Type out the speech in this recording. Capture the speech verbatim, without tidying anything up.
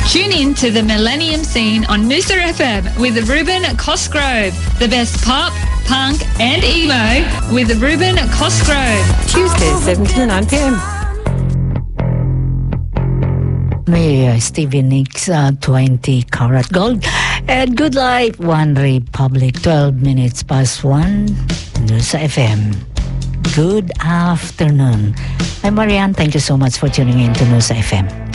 Tune in to the Millennium Scene on Noosa F M with Ruben Cosgrove. The best pop, punk and emo with Ruben Cosgrove. Tuesday, seven to nine p.m. Me, uh, Stevie Nicks, uh, twenty Karat Gold. And Good Life, One Republic, twelve minutes past one, Noosa F M. Good afternoon. I'm Marianne. Thank you so much for tuning in to Noosa F M.